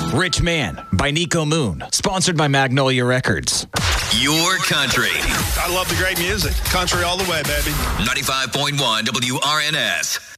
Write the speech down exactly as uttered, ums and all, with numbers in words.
Rich Man by Nico Moon. Sponsored by Magnolia Records. Your country. I love the great music. Country all the way, baby. ninety-five point one W R N S.